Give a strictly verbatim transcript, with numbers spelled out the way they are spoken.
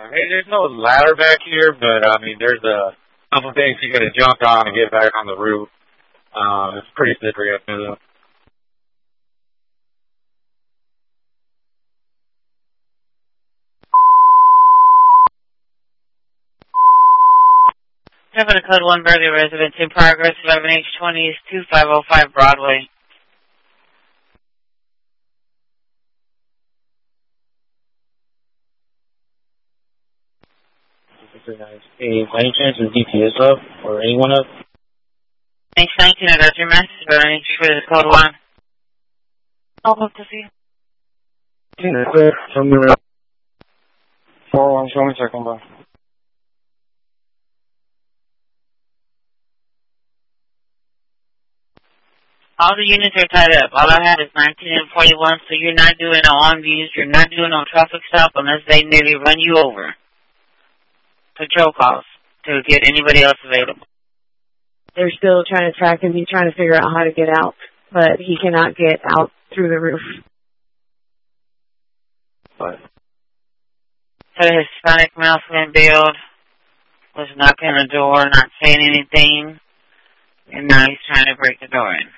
hey, there's no ladder back here, but, I mean, there's a couple things you gotta jump on and get back on the roof. Um, it's pretty slippery up there, though. Seven Code one Burley residence in progress, eleven H twenty is two five oh five Broadway. Very nice. Hey, by any chance is D P S up or anyone up? H nineteen, I got your message, but I need you for this code one. I'll hope to see you. Yeah, clear. Show me around. four one, show me second bar. All the units are tied up. All I have is nineteen and forty-one, so you're not doing no on-views, you're not doing no traffic stop unless they maybe run you over. Patrol calls to get anybody else available. They're still trying to track him. He's trying to figure out how to get out, but he cannot get out through the roof. What? So the Hispanic masculine build was knocking on the door, not saying anything, and now he's trying to break the door in.